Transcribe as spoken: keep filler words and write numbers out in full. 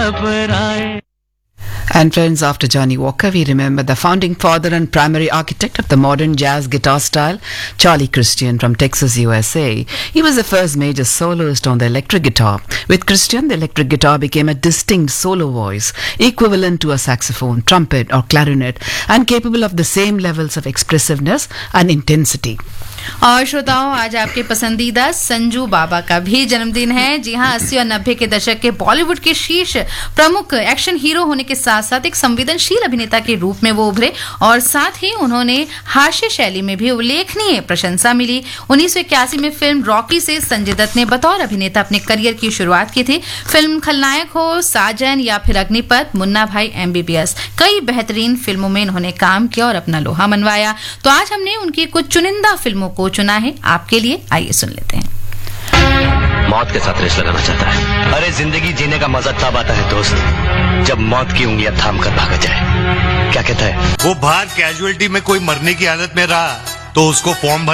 And friends, after Johnny Walker, we remember the founding father and primary architect of the modern jazz guitar style, Charlie Christian from Texas, U S A. He was the first major soloist on the electric guitar. With Christian, the electric guitar became a distinct solo voice, equivalent to a saxophone, trumpet or clarinet, and capable of the same levels of expressiveness and intensity. और श्रोताओं, आज आपके पसंदीदा संजू बाबा का भी जन्मदिन है। जी हाँ, अस्सी और नब्बे के दशक के बॉलीवुड के शीर्ष प्रमुख एक्शन हीरो होने के साथ साथ एक संवेदनशील अभिनेता के रूप में वो उभरे और साथ ही उन्होंने हास्य शैली में भी उल्लेखनीय प्रशंसा मिली। उन्नीस सौ इक्यासी में फिल्म रॉकी से संजय दत्त ने बतौर अभिनेता अपने करियर की शुरुआत की थी। फिल्म खलनायक हो, साजन या फिर अग्निपथ, मुन्ना भाई एमबीबीएस, कई बेहतरीन फिल्मों में इन्होंने काम किया और अपना लोहा मनवाया। तो आज हमने उनकी कुछ चुनिंदा फिल्मों को चुना है आपके लिए, आइए सुन लेते हैं। मौत के साथ रेस लगाना चाहता है। अरे जिंदगी जीने का मजा तब आता है दोस्त, जब मौत की उंगलियां थाम कर भागा जाए। क्या कहता है? वो बाहर कैजुअलिटी में कोई मरने की हालत में रहा तो उसको फॉर्म